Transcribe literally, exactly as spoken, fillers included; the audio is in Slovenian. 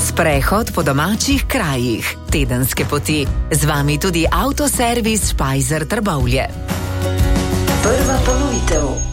Sprehod po domačih krajih, tedenske poti, z vami tudi avtoservis Špajzer Trbovlje. Prva ponovitev.